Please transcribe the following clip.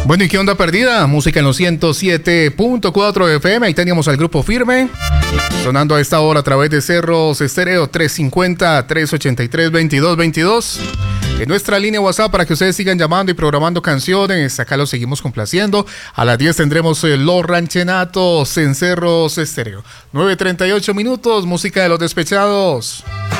Bueno, ¿y qué onda perdida? Música en los 107.4 FM. Ahí teníamos al grupo Firme sonando a esta hora a través de Cerros Estéreo 350-383-2222. En nuestra línea WhatsApp para que ustedes sigan llamando y programando canciones. Acá los seguimos complaciendo. A las 10 tendremos Los Ranchenatos en Cerros Estéreo. 9:38 minutos, música de los despechados.